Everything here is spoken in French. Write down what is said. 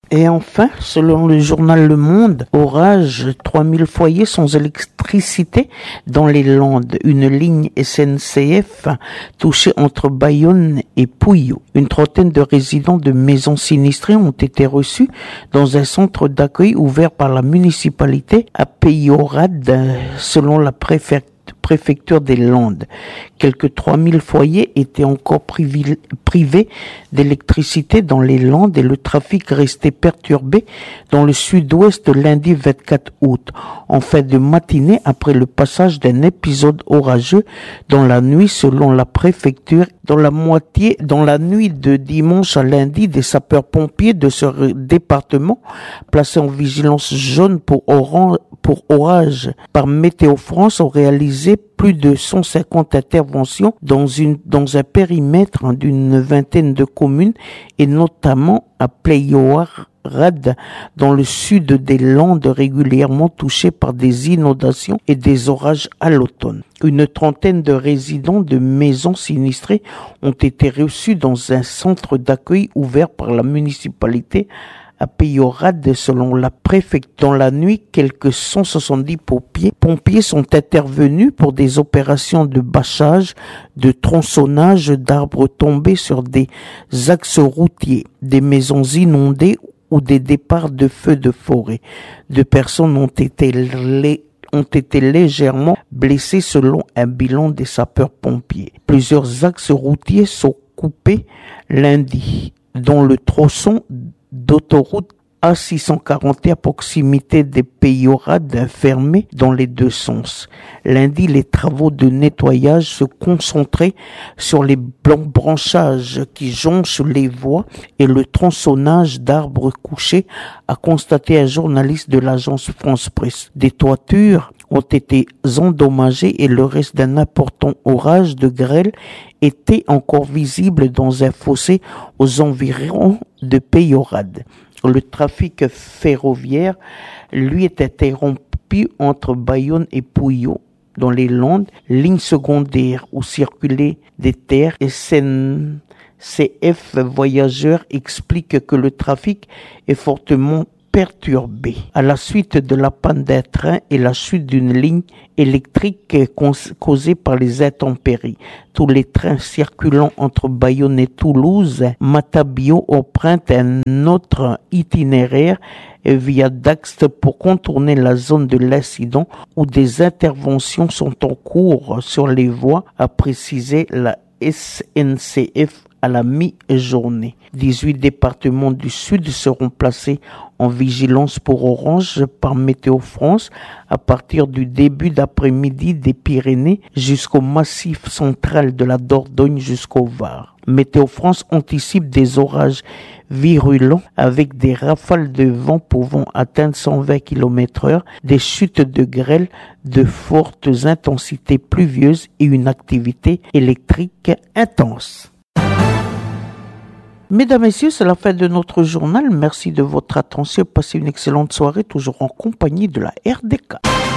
Et enfin, selon le journal Le Monde, orage, 3000 foyers sans électricité dans les Landes. Une ligne SNCF touchée entre Bayonne et Pouilly. Une trentaine de résidents de maisons sinistrées ont été reçus dans un centre d'accueil ouvert par la municipalité à Peyorade, selon la préfecture des Landes. Quelques 3000 foyers étaient encore privés d'électricité dans les Landes et le trafic restait perturbé dans le sud-ouest lundi 24 août, en fin de matinée après le passage d'un épisode orageux dans la nuit selon la préfecture. Dans la nuit de dimanche à lundi, des sapeurs-pompiers de ce département, placés en vigilance jaune pour orage par Météo France, ont réalisé plus de 150 interventions dans un périmètre d'une vingtaine de communes et notamment à Peyorade, dans le sud des Landes, régulièrement touchées par des inondations et des orages à l'automne. Une trentaine de résidents de maisons sinistrées ont été reçus dans un centre d'accueil ouvert par la municipalité à Peyorade, selon la préfecture. Dans la nuit, quelques 170 pompiers sont intervenus pour des opérations de bâchage, de tronçonnage d'arbres tombés sur des axes routiers, des maisons inondées ou des départs de feux de forêt. 2 personnes ont été légèrement blessées selon un bilan des sapeurs-pompiers. Plusieurs axes routiers sont coupés lundi, dont le tronçon d'autoroute A640 à proximité des Peyorade fermé dans les 2 sens. Lundi, les travaux de nettoyage se concentraient sur les branchages qui jonchent les voies et le tronçonnage d'arbres couchés, a constaté un journaliste de l'agence France Presse. Des toitures ont été endommagées et le reste d'un important orage de grêle était encore visible dans un fossé aux environs de Peyorade. Le trafic ferroviaire, lui, est interrompu entre Bayonne et Pouilly, dans les Landes, ligne secondaire où circulaient des terres. SNCF Voyageurs explique que le trafic est fortement perturbé à la suite de la panne d'un train et la chute d'une ligne électrique causée par les intempéries. Tous les trains circulant entre Bayonne et Toulouse, Matabio empruntent un autre itinéraire via Dax pour contourner la zone de l'incident où des interventions sont en cours sur les voies, a précisé la SNCF à la mi-journée. 18 départements du Sud seront placés en vigilance pour orange par Météo France à partir du début d'après-midi des Pyrénées jusqu'au massif central de la Dordogne jusqu'au Var. Météo France anticipe des orages virulents avec des rafales de vent pouvant atteindre 120 km/h, des chutes de grêle de fortes intensités pluvieuses et une activité électrique intense. Mesdames, Messieurs, c'est la fin de notre journal. Merci de votre attention. Passez une excellente soirée, toujours en compagnie de la RDK.